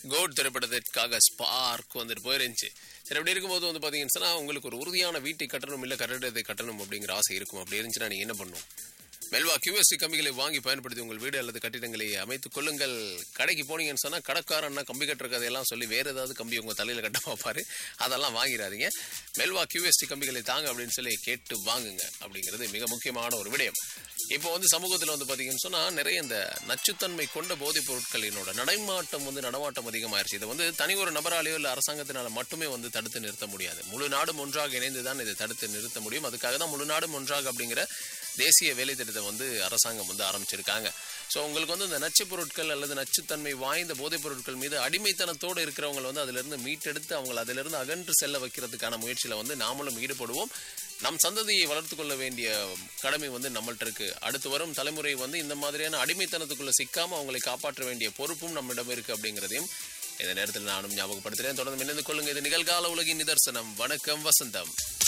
Code திரைப்படத்திற்காக spark வந்துட்டு போயிருந்துச்சு. சரி, அப்படி இருக்கும்போது வந்து பார்த்தீங்கன்னு சொன்னால் உங்களுக்கு ஒரு உறுதியான வீட்டை கட்டணும், இல்லை கட்டடத்தை கட்டணும் அப்படிங்கிற ஆசை இருக்கும். அப்படி இருந்துச்சுன்னா நீங்கள் என்ன பண்ணணும்? மெல்வா QSC கம்பிகளை வாங்கி பயன்படுத்தி உங்கள் வீடு அல்லது கட்டிடங்களை அமைத்துக் கொள்ளுங்கள். கடைக்கு போனீங்கன்னு சொன்னால் கடைக்காரன்னா கம்பி கட்டுற கதையெல்லாம் சொல்லி வேறு ஏதாவது கம்பி உங்கள் தலையில் கட்ட பார்ப்பாரு. அதெல்லாம் வாங்கிடாதீங்க. மெல்வா QSC கம்பிகளை தாங்க அப்படின்னு சொல்லி கேட்டு வாங்குங்க. அப்படிங்கிறது மிக முக்கியமான ஒரு விடயம். இப்போ வந்து சமூகத்தில் வந்து பார்த்தீங்கன்னு சொன்னால் நிறைய இந்த நச்சுத்தன்மை கொண்ட போதைப் பொருட்களினோட நடமாட்டம் அதிகமாயிருச்சு. இதை வந்து தனி ஒரு நபராலேயோ இல்லை அரசாங்கத்தினால மட்டுமே வந்து தடுத்து நிறுத்த முடியாது. முழு நாடும் ஒன்றாக இணைந்து தான் இதை தடுத்து நிறுத்த முடியும். அதுக்காக தான் முழு நாடும் ஒன்றாக அப்படிங்கிற தேசிய வேலை திட்டத்தை வந்து அரசாங்கம் வந்து ஆரம்பிச்சிருக்காங்க. ஸோ உங்களுக்கு வந்து இந்த நச்சு பொருட்கள் அல்லது நச்சுத்தன்மை வாய்ந்த போதைப் பொருட்கள் மீது அடிமைத்தனத்தோடு இருக்கிறவங்க வந்து அதிலிருந்து மீட்டெடுத்து அவங்களை அதிலிருந்து அகன்று செல்ல வைக்கிறதுக்கான முயற்சியில் வந்து நாமளும் ஈடுபடுவோம். நம் சந்ததியை வளர்த்து கொள்ள வேண்டிய கடமை வந்து நம்மள்ட்ட இருக்கு. அடுத்து வரும் தலைமுறை வந்து இந்த மாதிரியான அடிமைத்தனத்துக்குள்ள சிக்காம அவங்களை காப்பாற்ற வேண்டிய பொறுப்பும் நம்மிடம் இருக்கு அப்படிங்கிறதையும் இந்த நேரத்தில் நானும் ஞாபகப்படுத்துறேன். தொடர்ந்து இணைந்து கொள்ளுங்க. இது நிகழ்கால உலகின் நிதர்சனம். வணக்கம் வசந்தம்.